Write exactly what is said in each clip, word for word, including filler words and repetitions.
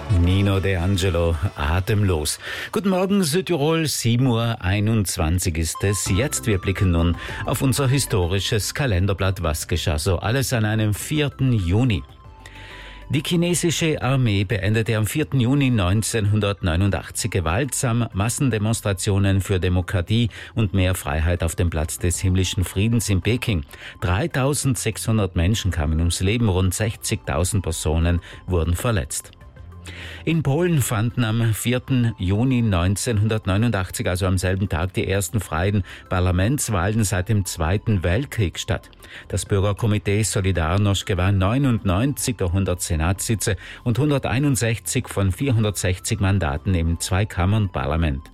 Nino De Angelo, atemlos. Guten Morgen Südtirol, sieben Uhr einundzwanzig ist es jetzt. Wir blicken nun auf unser historisches Kalenderblatt. Was geschah so alles an einem vierten Juni? Die chinesische Armee beendete am vierten Juni neunzehnhundertneunundachtzig gewaltsam Massendemonstrationen für Demokratie und mehr Freiheit auf dem Platz des himmlischen Friedens in Peking. dreitausendsechshundert Menschen kamen ums Leben, rund sechzigtausend Personen wurden verletzt. In Polen fanden am vierten Juni neunzehnhundertneunundachtzig, also am selben Tag, die ersten freien Parlamentswahlen seit dem Zweiten Weltkrieg statt. Das Bürgerkomitee Solidarność gewann neunundneunzig der hundert Senatssitze und hunderteinundsechzig von vierhundertsechzig Mandaten im Zweikammernparlament.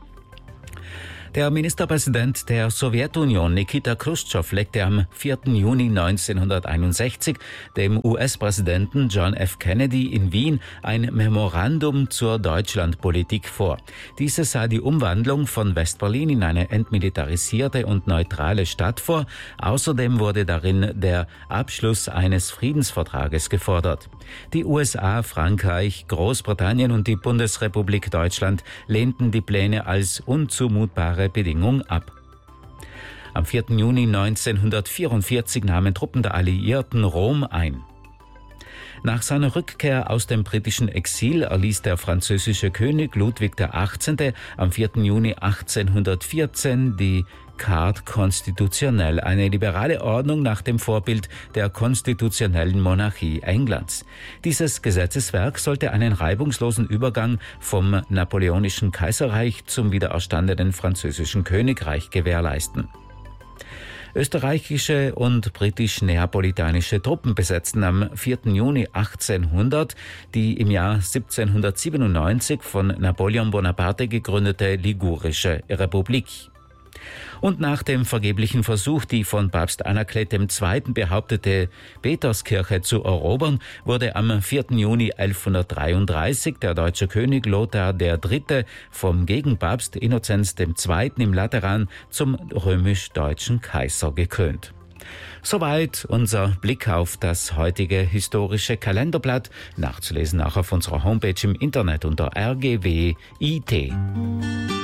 Der Ministerpräsident der Sowjetunion, Nikita Chruschtschow, legte am vierten Juni neunzehnhunderteinundsechzig dem U S-Präsidenten John F. Kennedy in Wien ein Memorandum zur Deutschlandpolitik vor. Dieses sah die Umwandlung von West-Berlin in eine entmilitarisierte und neutrale Stadt vor. Außerdem wurde darin der Abschluss eines Friedensvertrages gefordert. Die U S A, Frankreich, Großbritannien und die Bundesrepublik Deutschland lehnten die Pläne als unzumutbare Bedingung ab. Am vierten Juni neunzehnhundertvierundvierzig nahmen Truppen der Alliierten Rom ein. Nach seiner Rückkehr aus dem britischen Exil erließ der französische König Ludwig der achtzehnte. am vierten Juni achtzehnhundertvierzehn die Carte constitutionnelle, eine liberale Ordnung nach dem Vorbild der konstitutionellen Monarchie Englands. Dieses Gesetzeswerk sollte einen reibungslosen Übergang vom napoleonischen Kaiserreich zum wiedererstandenen französischen Königreich gewährleisten. Österreichische und britisch-neapolitanische Truppen besetzten am vierten Juni achtzehnhundert die im Jahr siebzehnhundertsiebenundneunzig von Napoleon Bonaparte gegründete Ligurische Republik. Und nach dem vergeblichen Versuch, die von Papst Anaklet der Zweite. behauptete Peterskirche zu erobern, wurde am vierten Juni elfhundertdreiunddreißig der deutsche König Lothar der Dritte. vom Gegenpapst Innozenz der Zweite. im Lateran zum römisch-deutschen Kaiser gekrönt. Soweit unser Blick auf das heutige historische Kalenderblatt. Nachzulesen auch auf unserer Homepage im Internet unter R G W I T.